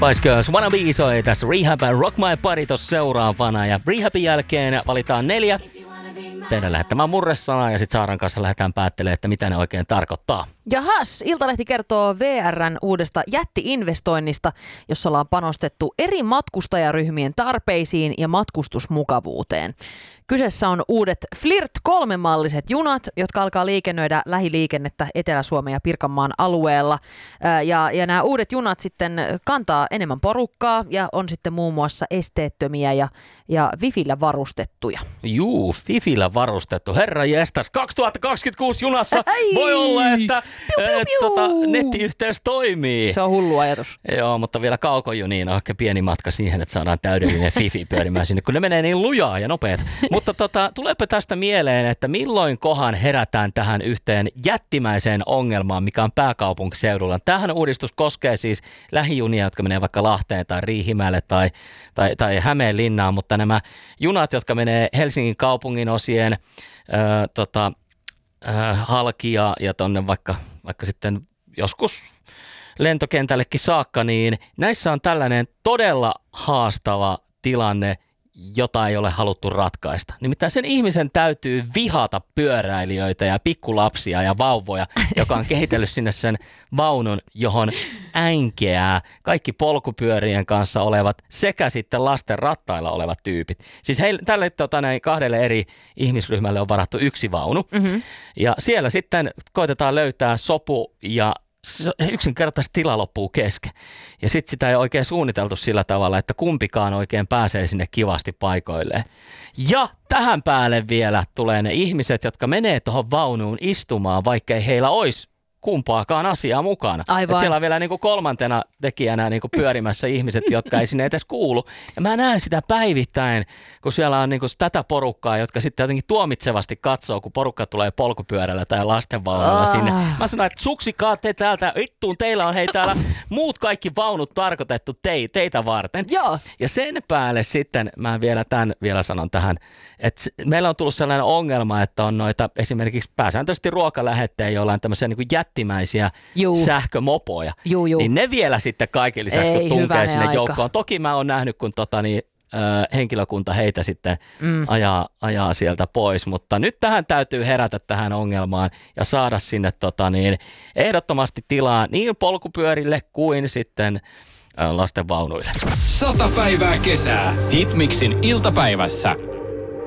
Spice Girls Wanna Be soi tässä Rehab Rock My Body tossa seuraavana. Ja Rehabin jälkeen valitaan 4 teidän lähettämään murresanaa ja sitten Saaran kanssa lähdetään päättelemään, että mitä ne oikein tarkoittaa. Jahas, Iltalehti kertoo VR:n uudesta jätti-investoinnista, jossa ollaan panostettu eri matkustajaryhmien tarpeisiin ja matkustusmukavuuteen. Kyseessä on uudet Flirt 3-malliset junat, jotka alkaa liikennöidä lähiliikennettä Etelä-Suomen ja Pirkanmaan alueella. Ja nämä uudet junat sitten kantaa enemmän porukkaa ja on sitten muun muassa esteettömiä ja Wifillä varustettuja. Juu, Wifillä varustettu. Herra jestas, 2026 junassa voi olla, että nettiyhteys toimii. Se on hullu ajatus. Joo, mutta vielä kaukojuniin on ehkä pieni matka siihen, että saadaan täydellinen Fifi pyörimään sinne, kun ne menee niin lujaa ja nopeat. Mutta tuleepa tästä mieleen, että milloin kohan herätään tähän yhteen jättimäiseen ongelmaan, mikä on pääkaupunkiseudulla. Tämähän uudistus koskee siis lähijunia, jotka menee vaikka Lahteen tai Riihimäelle tai Hämeenlinnaan, mutta nämä junat, jotka menee Helsingin kaupungin osien halki ja tonne vaikka sitten joskus lentokentällekin saakka, niin näissä on tällainen todella haastava tilanne, jota ei ole haluttu ratkaista. Nimittäin sen ihmisen täytyy vihata pyöräilijöitä ja pikkulapsia ja vauvoja, joka on kehitellyt sinne sen vaunun, johon änkeää kaikki polkupyörien kanssa olevat sekä sitten lasten rattailla olevat tyypit. Siis tälle 2 eri ihmisryhmälle on varattu 1 vaunu. Mm-hmm. Ja siellä sitten koitetaan löytää sopu ja yksinkertaisesti tila loppuu kesken. Ja sitten sitä ei oikein suunniteltu sillä tavalla, että kumpikaan oikein pääsee sinne kivasti paikoilleen. Ja tähän päälle vielä tulee ne ihmiset, jotka menee tuohon vaunuun istumaan, vaikka ei heillä olisi kumpaakaan asiaa mukana. Et siellä on vielä niinku 3. tekijänä niinku pyörimässä ihmiset, jotka ei sinne edes kuulu. Ja mä näen sitä päivittäin, kun siellä on niinku tätä porukkaa, jotka sitten jotenkin tuomitsevasti katsoo, kun porukka tulee polkupyörällä tai lastenvaunulla sinne. Mä sanon, että suksikaa te täältä, ittuun, teillä on täällä muut kaikki vaunut tarkoitettu teitä varten. Joo. Ja sen päälle sitten, mä vielä sanon tähän, että meillä on tullut sellainen ongelma, että on noita esimerkiksi pääsääntöisesti ruokalähettejä, joilla on tämmöisiä niinku jättimäisiä sähkömopoja. Niin ne vielä sitten kaiken lisäksi, kun tunkee sinne joukkoon. Toki mä oon nähnyt, kun henkilökunta heitä sitten ajaa sieltä pois, mutta nyt tähän täytyy herätä tähän ongelmaan ja saada sinne ehdottomasti tilaa niin polkupyörille kuin sitten lastenvaunuille. 100 päivää kesää. Hitmixin iltapäivässä.